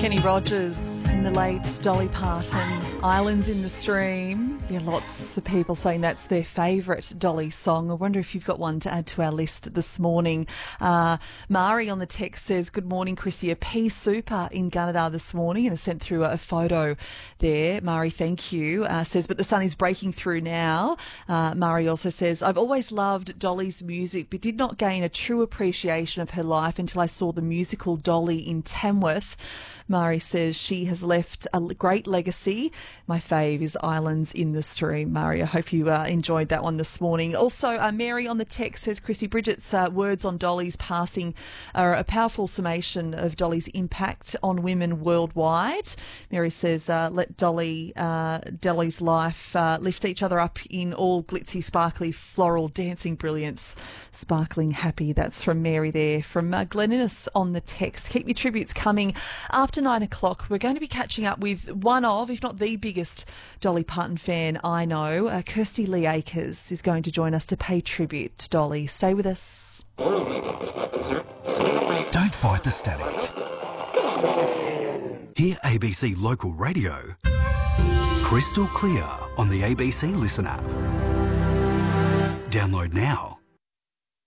Kenny Rogers and the late Dolly Parton, Islands in the Stream. Yeah, lots of people saying that's their favourite Dolly song. I wonder if you've got one to add to our list this morning. Mari on the text says, good morning, Chrissy. A pea super in Gunnedah this morning, and has sent through a photo there. Mari, thank you. Says, but the sun is breaking through now. Mari also says, I've always loved Dolly's music, but did not gain a true appreciation of her life until I saw the musical Dolly in Tamworth. Mari says she has left a great legacy. My fave is Islands in the Stream. Mari, I hope you enjoyed that one this morning. Also, Mary on the text says, Chrissy, Bridget's words on Dolly's passing are a powerful summation of Dolly's impact on women worldwide. Mary says, let Dolly's life lift each other up in all glitzy, sparkly, floral, dancing brilliance. Sparkling happy. That's from Mary there. From Glen Innes on the text. Keep your tributes coming. After 9 o'clock, we're going to be catching up with one of, if not the biggest Dolly Parton fan I know. Kirsty Lee Akers is going to join us to pay tribute to Dolly. Stay with us. Don't fight the static. Hear ABC Local Radio crystal clear on the ABC Listen app. Download now.